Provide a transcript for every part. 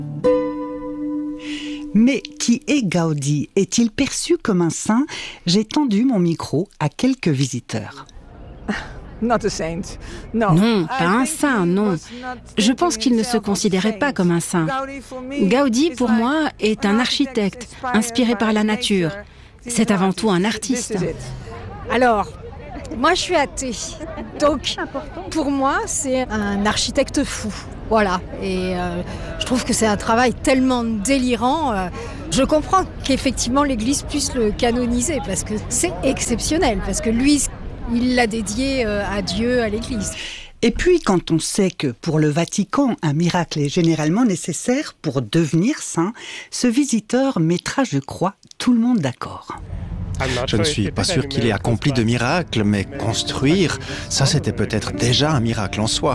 Mais qui est Gaudí? Est-il perçu comme un saint? J'ai tendu mon micro à quelques visiteurs. Non, pas un saint, non. Je pense qu'il ne se considérait pas comme un saint. Gaudí, pour moi, est un architecte, inspiré par la nature. C'est avant tout un artiste. Alors, moi je suis athée, donc pour moi c'est un architecte fou. Voilà, et je trouve que c'est un travail tellement délirant. Je comprends qu'effectivement l'Église puisse le canoniser, parce que c'est exceptionnel, parce que lui, il l'a dédié à Dieu, à l'Église. Et puis, quand on sait que pour le Vatican, un miracle est généralement nécessaire pour devenir saint, ce visiteur mettra, je crois, tout le monde d'accord. Je ne suis pas sûr qu'il ait accompli de miracles, mais construire, ça c'était peut-être déjà un miracle en soi.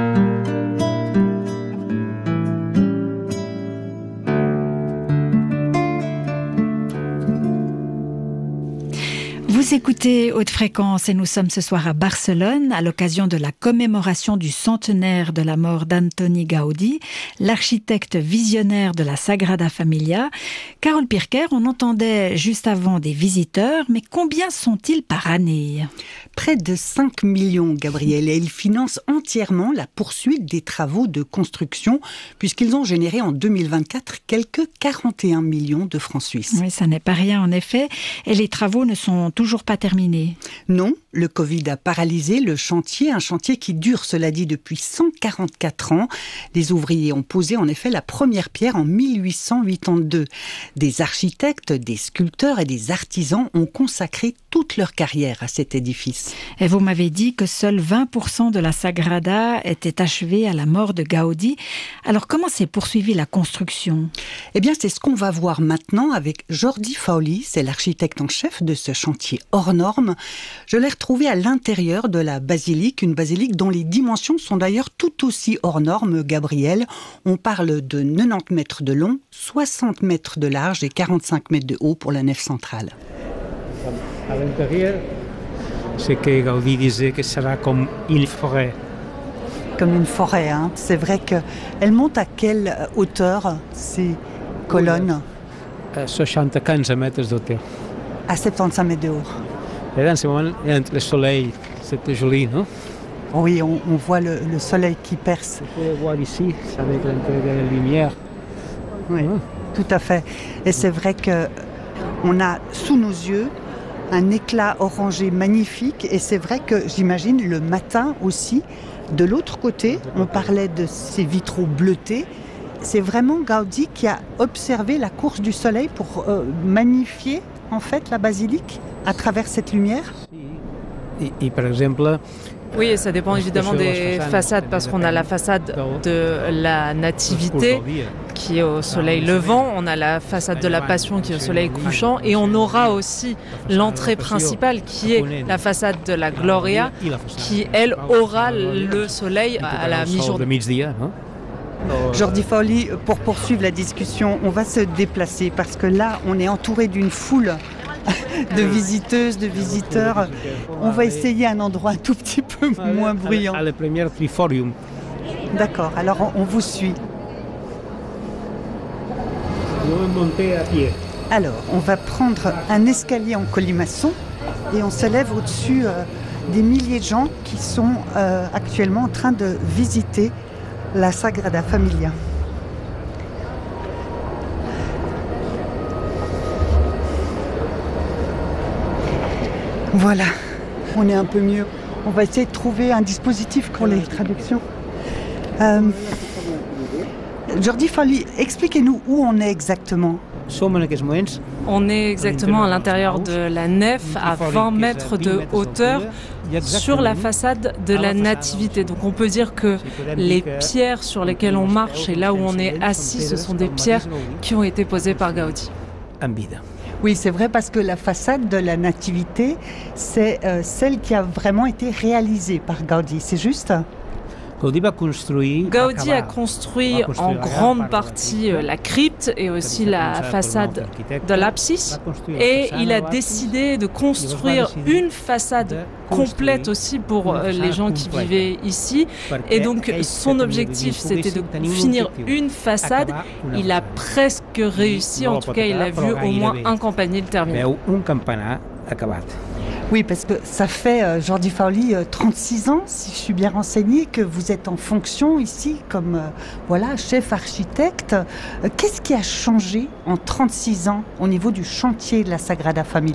Vous écoutez Haute Fréquence et nous sommes ce soir à Barcelone à l'occasion de la commémoration du centenaire de la mort d'Antoni Gaudí, l'architecte visionnaire de la Sagrada Familia. Carole Pirker, on entendait juste avant des visiteurs, mais combien sont-ils par année? Près de 5 millions, Gabriel, et ils financent entièrement la poursuite des travaux de construction, puisqu'ils ont généré en 2024 quelques 41 millions de francs suisses. Oui, ça n'est pas rien en effet, et les travaux ne sont toujours pas terminés. Non, le Covid a paralysé le chantier, un chantier qui dure, cela dit, depuis 144 ans. Les ouvriers ont posé en effet la première pierre en 1882. Des architectes, des sculpteurs et des artisans ont consacré toute leur carrière à cet édifice. Et vous m'avez dit que seuls 20% de la Sagrada était achevée à la mort de Gaudí. Alors comment s'est poursuivie la construction? Eh bien, c'est ce qu'on va voir maintenant avec Jordi Fauli, c'est l'architecte en chef de ce chantier hors norme. Je l'ai retrouvé à l'intérieur de la basilique, une basilique dont les dimensions sont d'ailleurs tout aussi hors norme, Gabriel. On parle de 90 mètres de long, 60 mètres de large et 45 mètres de haut pour la nef centrale. À l'intérieur, c'est que Gaudí disait que ça sera comme une forêt. Comme une forêt, hein. C'est vrai qu'elle monte à quelle hauteur, ces colonnes? 75 mètres de hauteur. À 75 mètres de haut. Et dans ce moment, entre le soleil, c'était joli, non? Oui, on voit le soleil qui perce. Vous pouvez voir ici, avec l'entrée de la lumière. Oui, tout à fait. Et c'est vrai qu'on a sous nos yeux un éclat orangé magnifique. Et c'est vrai que j'imagine le matin aussi, de l'autre côté, on parlait de ces vitraux bleutés. C'est vraiment Gaudí qui a observé la course du soleil pour magnifier en fait la basilique à travers cette lumière. Et par exemple... Oui, et ça dépend évidemment des façades, parce qu'on a la façade de la Nativité qui est au soleil levant, on a la façade de la Passion qui est au soleil couchant, et on aura aussi l'entrée principale qui est la façade de la Gloria, qui elle aura le soleil à la mi-journée. Jordi Fauli, pour poursuivre la discussion, on va se déplacer parce que là, on est entouré d'une foule de visiteuses, de visiteurs. On va essayer un endroit un tout petit peu moins bruyant. À la première Triforium. D'accord, alors on vous suit. On va monter à pied. Alors, on va prendre un escalier en colimaçon et on se lève au-dessus des milliers de gens qui sont actuellement en train de visiter la Sagrada Familia. Voilà, on est un peu mieux. On va essayer de trouver un dispositif pour les traductions. Jordi Fauli, expliquez-nous où on est exactement. On est exactement à l'intérieur de la nef, à 20 mètres de hauteur, sur la façade de la Nativité. Donc on peut dire que les pierres sur lesquelles on marche et là où on est assis, ce sont des pierres qui ont été posées par Gaudí. Oui, c'est vrai, parce que la façade de la Nativité, c'est celle qui a vraiment été réalisée par Gaudí, c'est juste? Gaudí a construit en grande partie la crypte et aussi la façade de l'abside. Et il a décidé de construire une façade complète aussi pour les gens qui vivaient ici. Et donc son objectif, c'était de finir une façade. Il a presque réussi, en tout cas il a vu au moins un campanile terminé. Oui, parce que ça fait, Jordi Fauli, 36 ans, si je suis bien renseignée, que vous êtes en fonction ici comme chef architecte. Qu'est-ce qui a changé en 36 ans au niveau du chantier de la Sagrada Familia ?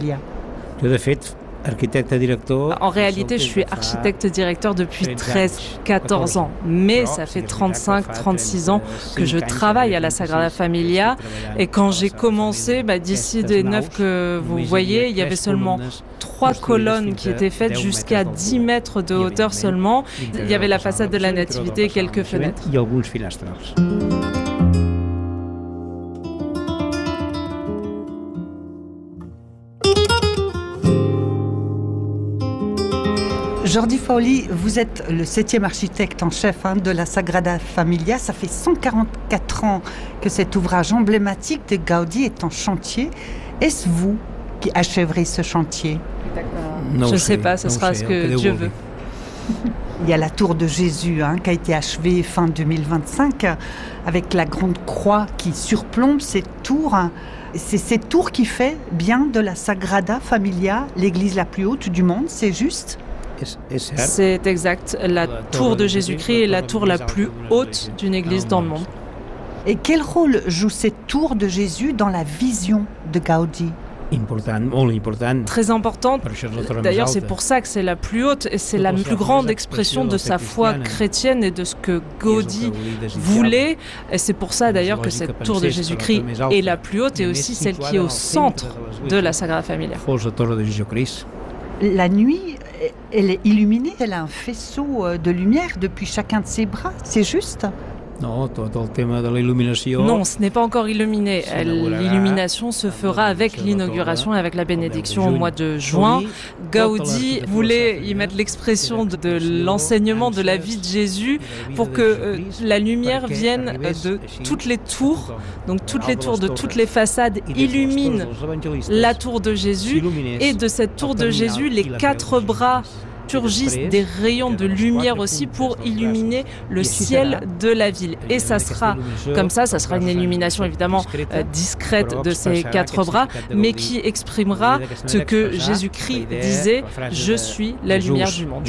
En réalité, je suis architecte-directeur depuis 13-14 ans, mais ça fait 35-36 ans que je travaille à la Sagrada Familia. Et quand j'ai commencé, d'ici des 9 que vous voyez, il y avait seulement 3 colonnes qui étaient faites jusqu'à 10 mètres de hauteur seulement. Il y avait la façade de la Nativité et quelques fenêtres. Jordi Fauli, vous êtes le 7e architecte en chef de la Sagrada Familia. Ça fait 144 ans que cet ouvrage emblématique de Gaudí est en chantier. Est-ce vous qui achèverez ce chantier ? Je ne sais pas, ce sera ce que Dieu veut. Il y a la tour de Jésus qui a été achevée fin 2025 avec la grande croix qui surplombe cette tour. C'est cette tour qui fait bien de la Sagrada Familia l'église la plus haute du monde, c'est juste ? C'est exact. La tour de Jésus-Christ est la tour la plus haute d'une église dans le monde. Et quel rôle joue cette tour de Jésus dans la vision de Gaudí ? Très importante. D'ailleurs, c'est pour ça que c'est la plus haute et c'est la plus grande expression de sa foi chrétienne et de ce que Gaudí voulait. Et c'est pour ça d'ailleurs que cette tour de Jésus-Christ est la plus haute et aussi celle qui est au centre de la Sagrada Familia. La nuit, elle est illuminée, elle a un faisceau de lumière depuis chacun de ses bras, c'est juste ? Non, ce n'est pas encore illuminé. L'illumination se fera avec l'inauguration et avec la bénédiction au mois de juin. Gaudí voulait y mettre l'expression de l'enseignement de la vie de Jésus pour que la lumière vienne de toutes les tours, donc toutes les tours de toutes les façades illuminent la tour de Jésus et de cette tour de Jésus, les 4 bras surgissent des rayons de lumière aussi pour illuminer le ciel de la ville. Et ça sera comme ça sera une illumination évidemment discrète de ces 4 bras, mais qui exprimera ce que Jésus-Christ disait, « Je suis la lumière du monde ».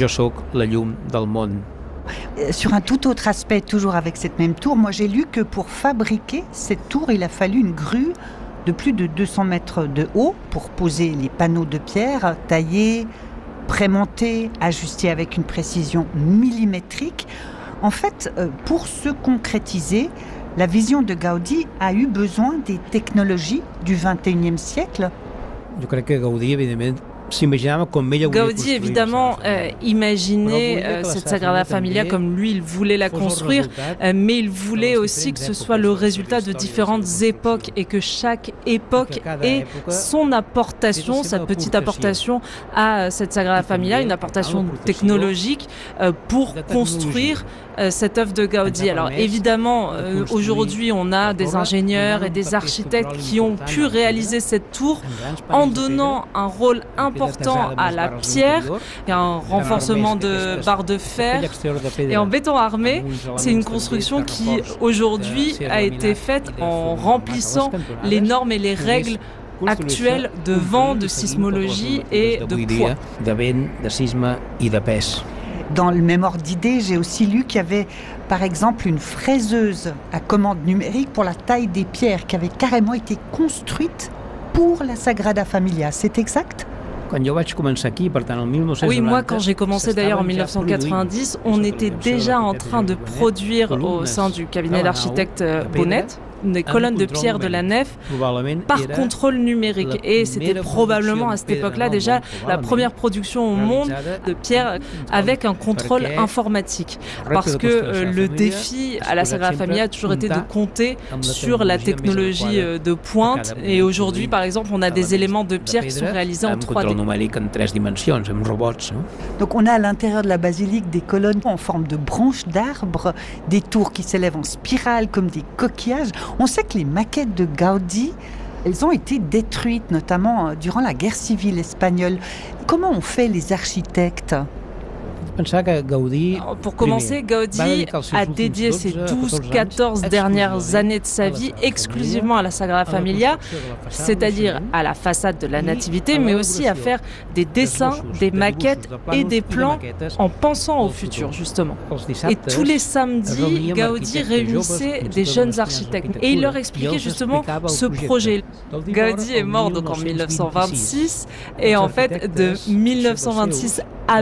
Sur un tout autre aspect, toujours avec cette même tour, moi j'ai lu que pour fabriquer cette tour, il a fallu une grue de plus de 200 mètres de haut pour poser les panneaux de pierre taillés, prémonté, ajusté avec une précision millimétrique. En fait, pour se concrétiser, la vision de Gaudí a eu besoin des technologies du XXIe siècle. Je crois que Gaudí, évidemment, Gaudí, évidemment, imaginait cette Sagrada Familia comme lui, il voulait la construire, mais il voulait aussi que ce soit le résultat de différentes époques et que chaque époque ait son apportation, sa petite apportation à cette Sagrada Familia, une apportation technologique pour construire cette œuvre de Gaudí. Alors évidemment, aujourd'hui, on a des ingénieurs et des architectes qui ont pu réaliser cette tour en donnant un rôle important à la pierre, et un renforcement de barres de fer et en béton armé. C'est une construction qui aujourd'hui a été faite en remplissant les normes et les règles actuelles de vent, de sismologie et de poids. Dans le même ordre d'idée, j'ai aussi lu qu'il y avait par exemple une fraiseuse à commande numérique pour la taille des pierres qui avait carrément été construite pour la Sagrada Familia. C'est exact ? Oui, moi quand j'ai commencé d'ailleurs en 1990, on était déjà en train de produire au sein du cabinet d'architecte Bonnet des colonnes de pierre de la nef par contrôle numérique. Et c'était probablement à cette époque-là déjà la première production au monde de pierre avec un contrôle informatique. Parce que le défi à la Sagrada Familia a toujours été de compter sur la technologie de pointe. Et aujourd'hui, par exemple, on a des éléments de pierre qui sont réalisés en 3D. Donc on a à l'intérieur de la basilique des colonnes en forme de branches d'arbres, des tours qui s'élèvent en spirale comme des coquillages. On sait que les maquettes de Gaudi, elles ont été détruites, notamment durant la guerre civile espagnole. Comment ont fait les architectes ? Pour commencer, Gaudi a dédié ses 12-14 dernières années de sa vie exclusivement à la Sagrada Familia, c'est-à-dire à la façade de la Nativité, mais aussi à faire des dessins, des maquettes et des plans en pensant au futur, justement. Et tous les samedis, Gaudi réunissait des jeunes architectes et il leur expliquait justement ce projet. Gaudi est mort donc en 1926 et en fait de 1926 à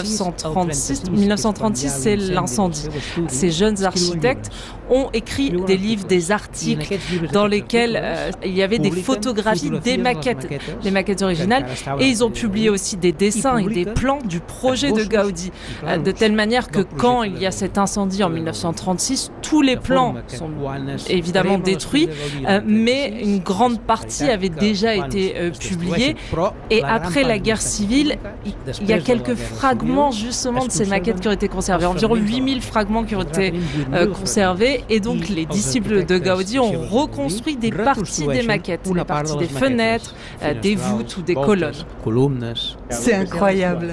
1936, c'est l'incendie. Ces jeunes architectes ont écrit des livres, des articles dans lesquels il y avait des photographies des maquettes originales, et ils ont publié aussi des dessins et des plans du projet de Gaudi, de telle manière que quand il y a cet incendie en 1936, tous les plans sont évidemment détruits, mais une grande partie avait déjà été publiée. Et après la guerre civile, il y a quelques fragments justement de ces maquettes qui ont été conservés, environ 8000 fragments qui ont été conservés, et donc les disciples de Gaudi ont reconstruit des parties des maquettes, des parties des fenêtres, des voûtes ou des colonnes. C'est incroyable.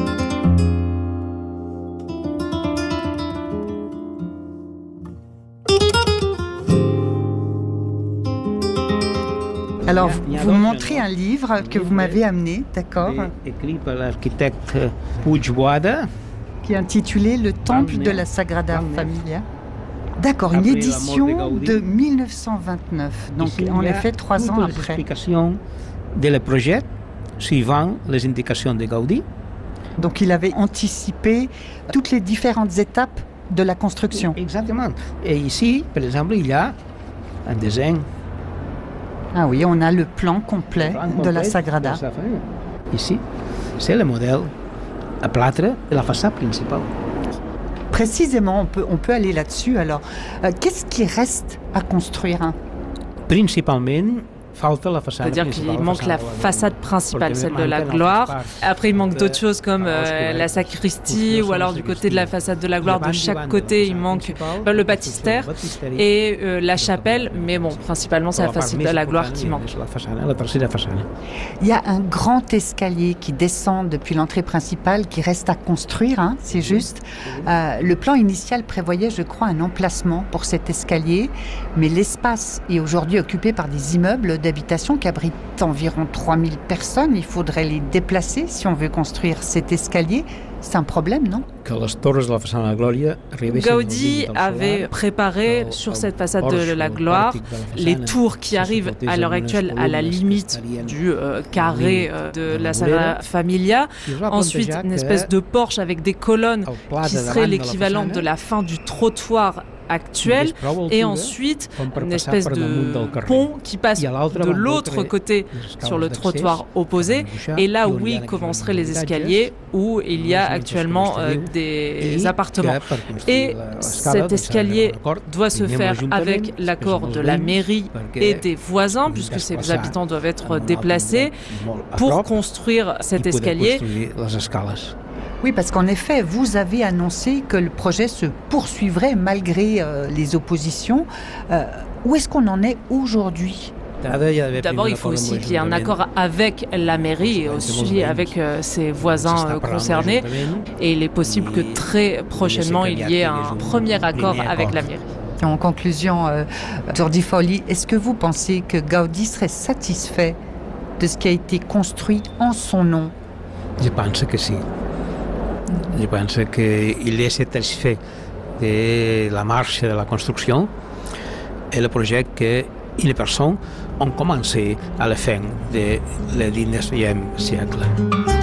Alors, vous montrez un livre que vous m'avez amené, d'accord ? Écrit par l'architecte Puigboada. Qui est intitulé Le Temple de la Sagrada Familia. D'accord, une édition de 1929, donc en effet 3 ans après. L'explication du projet suivant les indications de Gaudi. Donc il avait anticipé toutes les différentes étapes de la construction. Exactement. Et ici, par exemple, il y a un dessin. Ah oui, on a le plan complet de la Sagrada. Ici, c'est le modèle à plâtre de la façade principale. Précisément, on peut aller là-dessus. Alors, qu'est-ce qui reste à construire ? Principalement, c'est-à-dire qu'il manque la façade principale, celle de la gloire. Après, il manque d'autres choses comme la sacristie, ou alors du côté de la façade de la gloire, de chaque côté, il manque le baptistère et la chapelle. Mais bon, principalement, c'est la façade de la gloire qui manque. Il y a un grand escalier qui descend depuis l'entrée principale, qui reste à construire, hein, c'est juste. Le plan initial prévoyait, je crois, un emplacement pour cet escalier, mais l'espace est aujourd'hui occupé par des immeubles d'habitation qui abritent environ 3000 personnes. Il faudrait les déplacer si on veut construire cet escalier. C'est un problème, non ? Gaudi avait préparé sur cette façade de la gloire les tours qui arrivent à l'heure actuelle à la limite du carré de la Sagrada Familia. Ensuite, une espèce de porche avec des colonnes qui serait l'équivalent de la fin du trottoir actuel, et ensuite une espèce de pont qui passe de l'autre côté sur le trottoir opposé, et là où commenceraient les escaliers où il y a actuellement des appartements. Et cet escalier doit se faire avec l'accord de la mairie et des voisins, puisque ces habitants doivent être déplacés pour construire cet escalier. Oui, parce qu'en effet, vous avez annoncé que le projet se poursuivrait malgré les oppositions. Où est-ce qu'on en est aujourd'hui ? D'abord, il faut aussi qu'il y ait un accord avec la mairie et aussi avec ses voisins concernés. Et il est possible que très prochainement, il y ait un premier accord avec la mairie. En conclusion, Jordi Folli, est-ce que vous pensez que Gaudi serait satisfait de ce qui a été construit en son nom ? Je pense que si. Je pense qu'il est satisfait de la marche de la construction et le projet que les personnes ont commencé à la fin du XIXe siècle.